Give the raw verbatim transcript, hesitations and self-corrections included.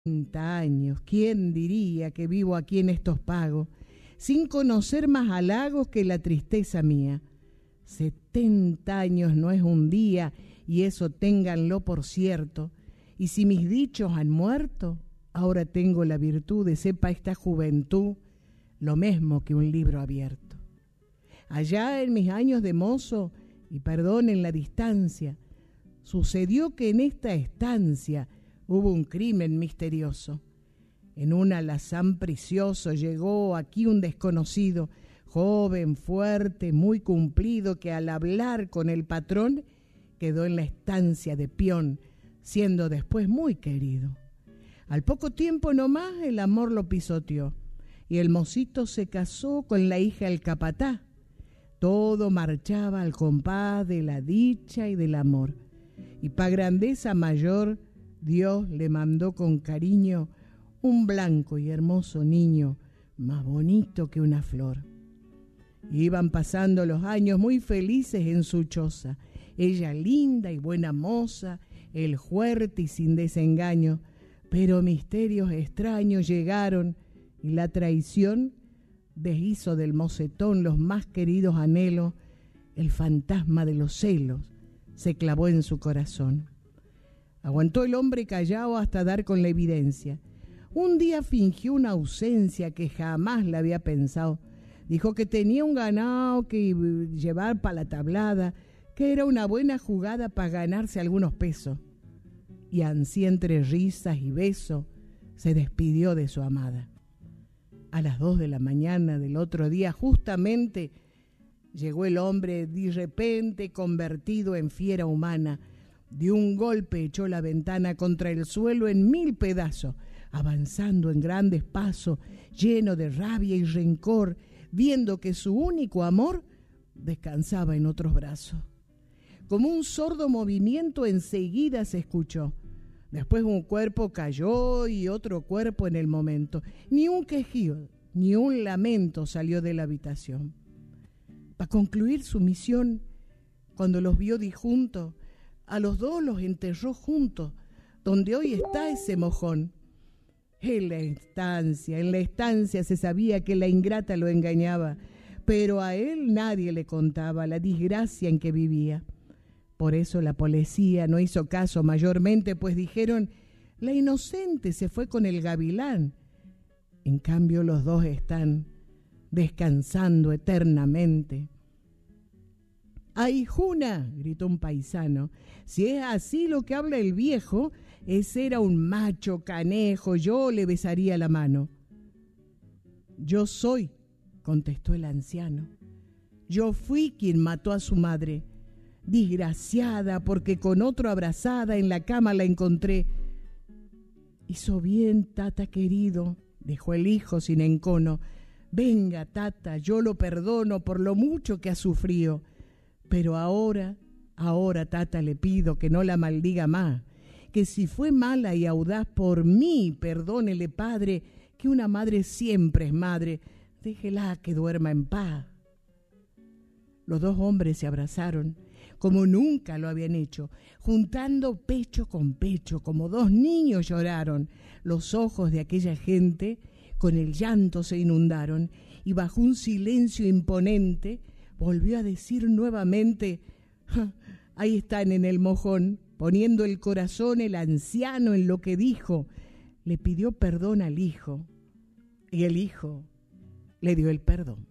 treinta años, ¿quién diría que vivo aquí en estos pagos, sin conocer más halagos que la tristeza mía? Setenta años no es un día, y eso ténganlo por cierto, y si mis dichos han muerto, ahora tengo la virtud de sepa esta juventud lo mismo que un libro abierto. Allá en mis años de mozo, y perdonen la distancia, sucedió que en esta estancia hubo un crimen misterioso. En un alazán precioso llegó aquí un desconocido, joven, fuerte, muy cumplido, que al hablar con el patrón quedó en la estancia de peón, siendo después muy querido. Al poco tiempo nomás el amor lo pisoteó, y el mocito se casó con la hija del capatá. Todo marchaba al compás de la dicha y del amor, y pa' grandeza mayor Dios le mandó con cariño un blanco y hermoso niño, más bonito que una flor. Iban pasando los años muy felices en su choza, ella linda y buena moza, él fuerte y sin desengaño, pero misterios extraños llegaron y la traición deshizo del mocetón los más queridos anhelos. El fantasma de los celos se clavó en su corazón. Aguantó el hombre callado hasta dar con la evidencia. Un día fingió una ausencia que jamás la había pensado. Dijo que tenía un ganado que llevar para la tablada, que era una buena jugada para ganarse algunos pesos. Y ansí entre risas y besos se despidió de su amada. A las dos de la mañana del otro día, justamente, llegó el hombre de repente convertido en fiera humana. De un golpe echó la ventana contra el suelo en mil pedazos, avanzando en grandes pasos, lleno de rabia y rencor, viendo que su único amor descansaba en otros brazos. Como un sordo movimiento enseguida se escuchó. Después un cuerpo cayó y otro cuerpo en el momento. Ni un quejido, ni un lamento salió de la habitación. Para concluir su misión, cuando los vio disjuntos, a los dos los enterró juntos, donde hoy está ese mojón. En la estancia, en la estancia se sabía que la ingrata lo engañaba, pero a él nadie le contaba la desgracia en que vivía. Por eso la policía no hizo caso mayormente, pues dijeron, la inocente se fue con el gavilán. En cambio los dos están descansando eternamente. ¡Ay, Juna!, gritó un paisano. Si es así lo que habla el viejo, ese era un macho canejo, yo le besaría la mano. Yo soy, contestó el anciano. Yo fui quien mató a su madre. Desgraciada, porque con otro abrazada en la cama la encontré. Hizo bien, tata querido, dijo el hijo sin encono. Venga, tata, yo lo perdono por lo mucho que ha sufrido. Pero ahora, ahora, tata, le pido que no la maldiga más, que si fue mala y audaz por mí, perdónele, padre, que una madre siempre es madre, déjela que duerma en paz. Los dos hombres se abrazaron, como nunca lo habían hecho, juntando pecho con pecho, como dos niños lloraron. Los ojos de aquella gente con el llanto se inundaron, y bajo un silencio imponente volvió a decir nuevamente, ahí están en el mojón, poniendo el corazón el anciano en lo que dijo. Le pidió perdón al hijo, y el hijo le dio el perdón.